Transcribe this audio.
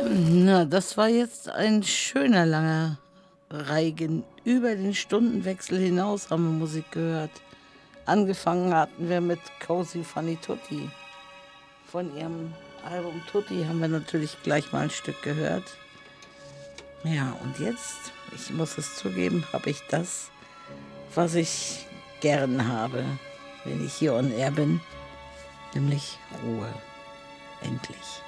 Na, das war jetzt ein schöner langer Reigen. Über den Stundenwechsel hinaus haben wir Musik gehört. Angefangen hatten wir mit Cozy Fanny Tutti. Von ihrem Album Tutti haben wir natürlich gleich mal ein Stück gehört. Ja, und jetzt, ich muss es zugeben, habe ich das, was ich gern habe, wenn ich hier on air bin, nämlich Ruhe. Endlich.